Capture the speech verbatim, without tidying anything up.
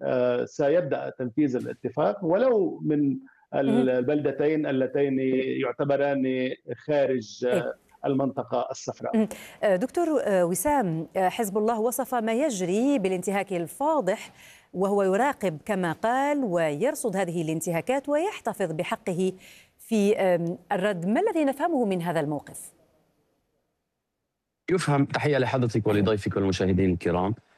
سيبدأ تنفيذ الاتفاق ولو من البلدتين اللتين يعتبران خارج المنطقة الصفراء. دكتور وسام، حزب الله وصف ما يجري بالانتهاك الفاضح، وهو يراقب كما قال ويرصد هذه الانتهاكات ويحتفظ بحقه في الرد. ما الذي نفهمه من هذا الموقف؟ يفهم. تحية لحضرتك ولضيفك والمشاهدين الكرام.